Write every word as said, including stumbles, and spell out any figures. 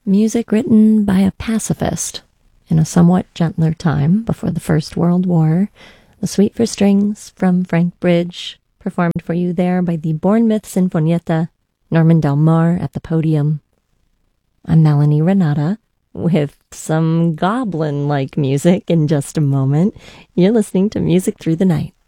Music written by a pacifist in a somewhat gentler time before the First World War. The Suite for Strings from Frank Bridge, performed for you there by the Bournemouth Sinfonietta, Norman Del Mar at the podium. I'm Melanie Renata with some goblin-like music in just a moment. You're listening to Music Through the Night.